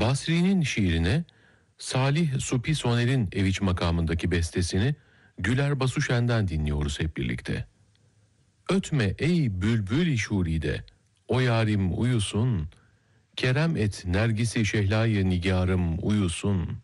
Basri'nin şiirine Salih Supi Soner'in Eviç makamındaki bestesini Güler Basuşen'den dinliyoruz hep birlikte. Ötme ey bülbül-i şuride, o yarim uyusun, kerem et nergisi şehla-i nigarım uyusun.